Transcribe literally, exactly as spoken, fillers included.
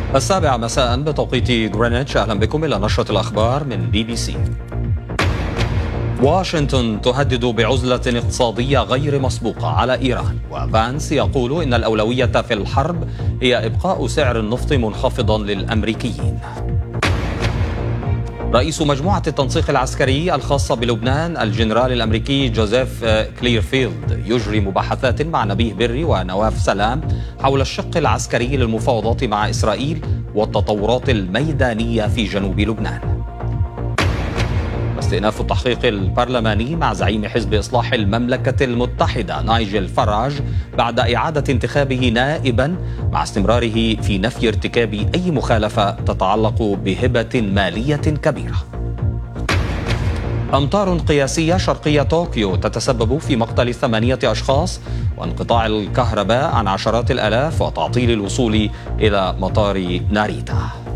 السابعة مساء بتوقيت غرينتش. أهلا بكم إلى نشرة الأخبار من بي بي سي. واشنطن تهدد بعزلة اقتصادية غير مسبوقة على إيران، وفانس يقول إن الأولوية في الحرب هي إبقاء سعر النفط منخفضا للأمريكيين. رئيس مجموعة التنسيق العسكري الخاصة بلبنان الجنرال الأمريكي جوزيف كليرفيلد يجري مباحثات مع نبيه بري ونواف سلام حول الشق العسكري للمفاوضات مع إسرائيل والتطورات الميدانية في جنوب لبنان. استئناف التحقيق البرلماني مع زعيم حزب إصلاح المملكة المتحدة نايجل فراج بعد إعادة انتخابه نائبا مع استمراره في نفي ارتكاب أي مخالفة تتعلق بهبة مالية كبيرة. أمطار قياسية شرقية طوكيو تتسبب في مقتل ثمانية أشخاص وانقطاع الكهرباء عن عشرات الآلاف وتعطيل الوصول إلى مطار ناريتا.